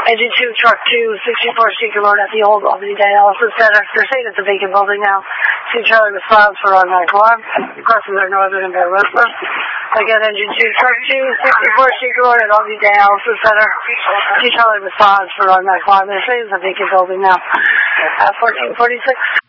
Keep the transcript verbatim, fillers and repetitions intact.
Engine two, truck two, sixty-four Seeker Road at the old Albany Dialysis Center. They're saying it's a vacant building now. Two Charlie responds for on nine one. Crossing their northern and Bear Westland. Again, engine two, truck two, sixty-four Seeker Road at Albany Dialysis Center. Two Charlie responds for on nine one. They're saying it's a vacant building now. Uh, fourteen forty-six.